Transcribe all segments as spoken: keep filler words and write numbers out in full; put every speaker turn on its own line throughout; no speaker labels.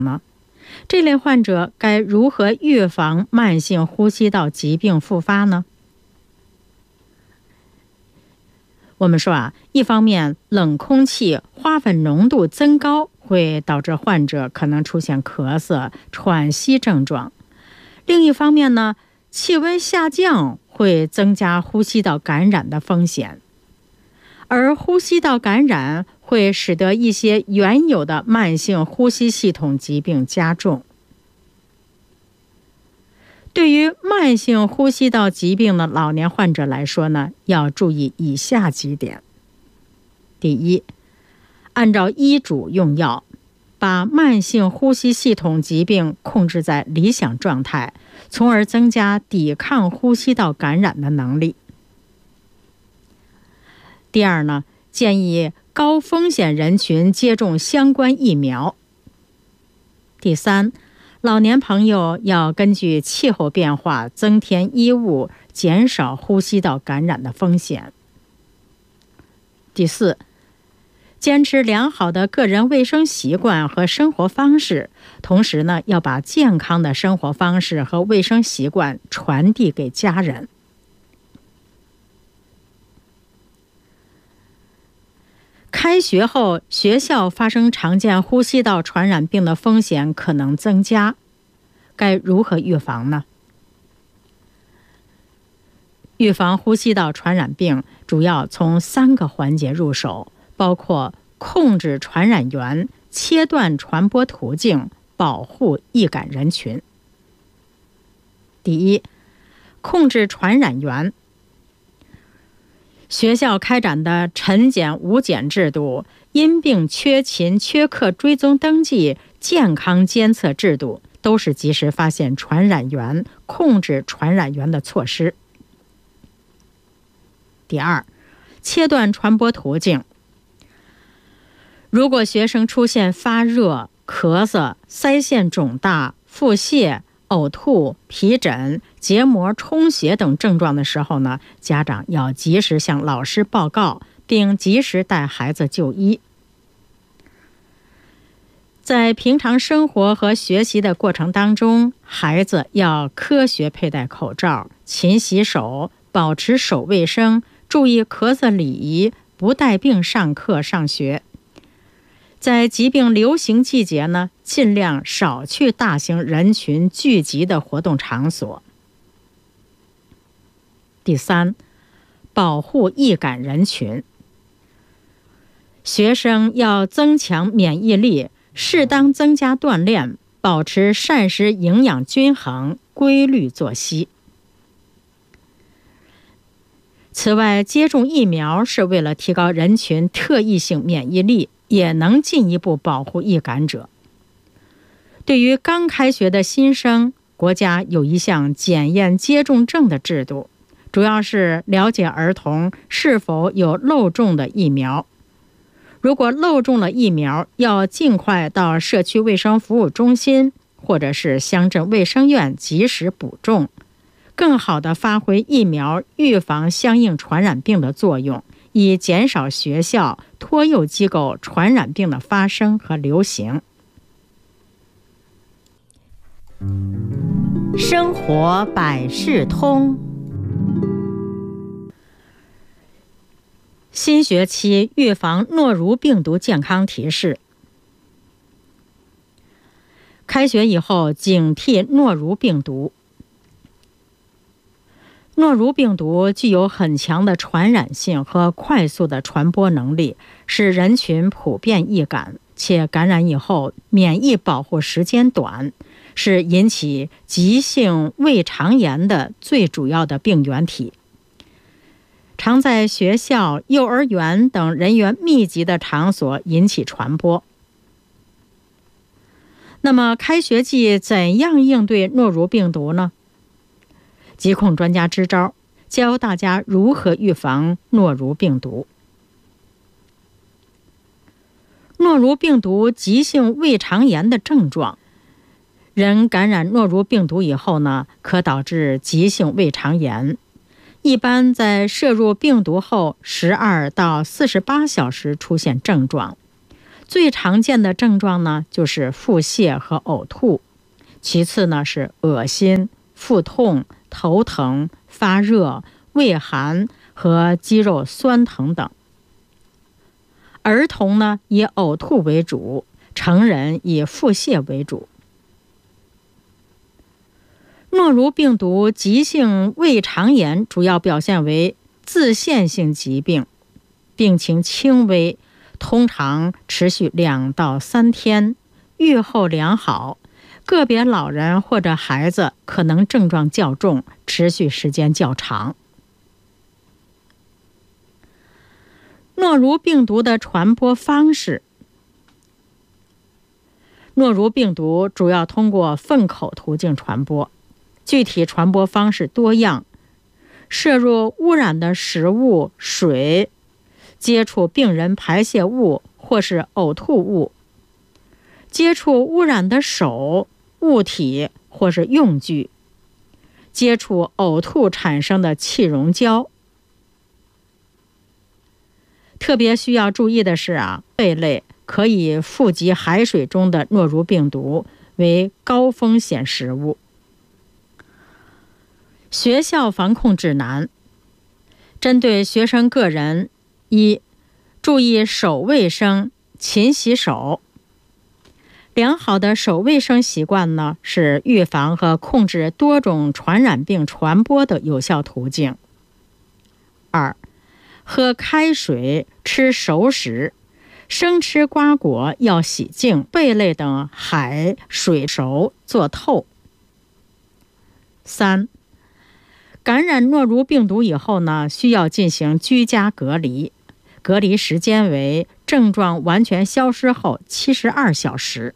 这类患者该如何预防慢性呼吸道疾病复发呢？我们说啊，一方面冷空气花粉浓度增高会导致患者可能出现咳嗽、喘息症状；另一方面呢，气温下降会增加呼吸道感染的风险，而呼吸道感染会使得一些原有的慢性呼吸系统疾病加重。对于慢性呼吸道疾病的老年患者来说呢，要注意以下几点。第一，按照医嘱用药，把慢性呼吸系统疾病控制在理想状态，从而增加抵抗呼吸道感染的能力。第二呢，建议高风险人群接种相关疫苗。第三，老年朋友要根据气候变化增添衣物，减少呼吸道感染的风险。第四，坚持良好的个人卫生习惯和生活方式，同时呢，要把健康的生活方式和卫生习惯传递给家人。开学后，学校发生常见呼吸道传染病的风险可能增加，该如何预防呢？预防呼吸道传染病主要从三个环节入手，包括控制传染源、切断传播途径、保护易感人群。第一，控制传染源。学校开展的晨检午检制度、因病缺勤缺课追踪登记、健康监测制度，都是及时发现传染源、控制传染源的措施。第二，切断传播途径。如果学生出现发热、咳嗽、腮腺肿大、腹泻、呕吐、皮疹、结膜充血等症状的时候呢，家长要及时向老师报告，并及时带孩子就医。在平常生活和学习的过程当中，孩子要科学佩戴口罩，勤洗手，保持手卫生，注意咳嗽礼仪，不带病上课上学。在疾病流行季节呢，尽量少去大型人群聚集的活动场所。第三，保护易感人群。学生要增强免疫力，适当增加锻炼，保持膳食营养均衡，规律作息。此外，接种疫苗是为了提高人群特异性免疫力，也能进一步保护易感者。对于刚开学的新生，国家有一项检验接种证的制度，主要是了解儿童是否有漏种的疫苗。如果漏种了疫苗，要尽快到社区卫生服务中心或者是乡镇卫生院及时补种，更好地发挥疫苗预防相应传染病的作用，以减少学校、托幼机构传染病的发生和流行。
生活百事通。
新学期预防诺如病毒健康提示。开学以后警惕诺如病毒。诺如病毒具有很强的传染性和快速的传播能力，使人群普遍易感，且感染以后免疫保护时间短，是引起急性胃肠炎的最主要的病原体。常在学校、幼儿园等人员密集的场所引起传播。那么开学季怎样应对诺如病毒呢？疾控专家支招，教大家如何预防诺如病毒。诺如病毒急性胃肠炎的症状，人感染诺如病毒以后呢，可导致急性胃肠炎。一般在摄入病毒后十二到四十八小时出现症状， 最常见的症状呢就是腹泻和呕吐，其次呢是恶心、腹痛、头疼、发热、畏寒和肌肉酸疼等。儿童呢以呕吐为主，成人以腹泻为主。诺如病毒急性胃肠炎主要表现为自限性疾病，病情轻微，通常持续两到三天，愈后良好。个别老人或者孩子可能症状较重，持续时间较长。诺如病毒的传播方式，诺如病毒主要通过粪口途径传播，具体传播方式多样，摄入污染的食物、水，接触病人排泄物或是呕吐物，接触污染的手、物体或是用具，接触呕吐产生的气溶胶。特别需要注意的是啊，贝类可以富集海水中的诺如病毒，为高风险食物。学校防控指南针对学生个人：一、注意手卫生，勤洗手。良好的手卫生习惯呢，是预防和控制多种传染病传播的有效途径。二、喝开水，吃熟食，生吃瓜果要洗净，贝类等海水熟做透。三、感染诺如病毒以后呢，需要进行居家隔离，隔离时间为症状完全消失后七十二小时。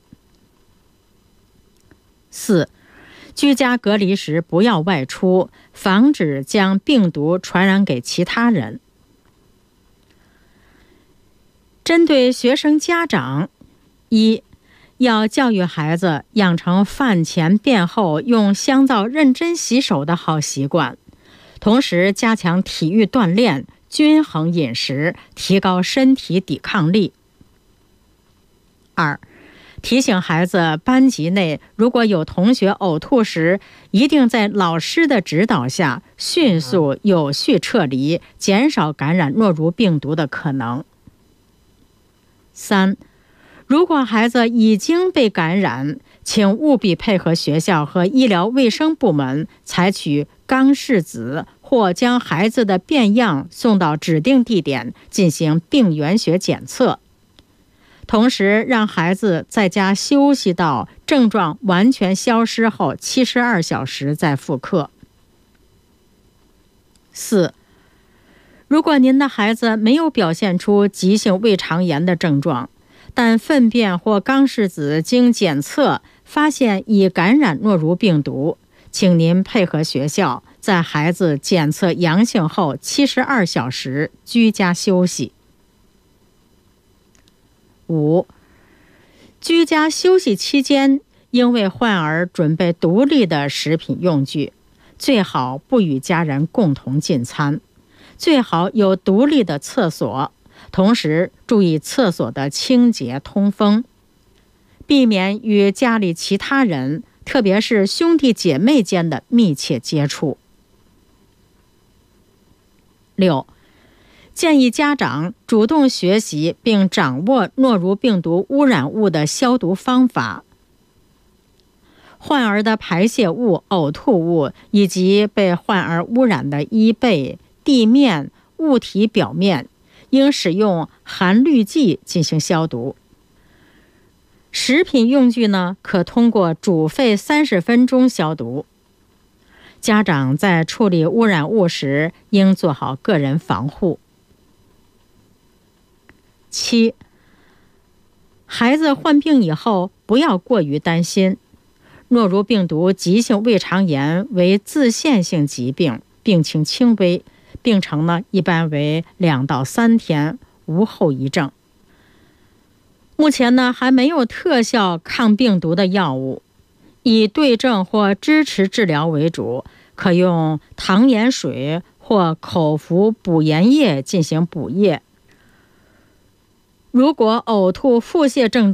四、居家隔离时不要外出，防止将病毒传染给其他人。针对学生家长：一、要教育孩子养成饭前便后用香皂认真洗手的好习惯，同时加强体育锻炼，均衡饮食，提高身体抵抗力。二、提醒孩子班级内如果有同学呕吐时，一定在老师的指导下迅速有序撤离，减少感染诺如病毒的可能。三、如果孩子已经被感染，请务必配合学校和医疗卫生部门，采取肛拭子或将孩子的便样送到指定地点进行病原学检测，同时让孩子在家休息到症状完全消失后七十二小时再复课。四、如果您的孩子没有表现出急性胃肠炎的症状，但粪便或肛拭子经检测发现已感染诺如病毒，请您配合学校，在孩子检测阳性后七十二小时居家休息。五、居家休息期间，应为患儿准备独立的食品用具，最好不与家人共同进餐，最好有独立的厕所，同时注意厕所的清洁通风，避免与家里其他人，特别是兄弟姐妹间的密切接触。六、建议家长主动学习并掌握诺如病毒污染物的消毒方法。患儿的排泄物、呕吐物以及被患儿污染的衣被、地面、物体表面，应使用含氯剂进行消毒。食品用具呢，可通过煮沸三十分钟消毒。家长在处理污染物时，应做好个人防护。七、孩子患病以后，不要过于担心。诺如病毒急性胃肠炎为自限性疾病，病情轻微，病程呢一般为两到三天，无后遗症。目前呢还没有特效抗病毒的药物，以对症或支持治疗为主，可用糖盐水或口服补盐液进行补液。 如果呕吐、腹泻症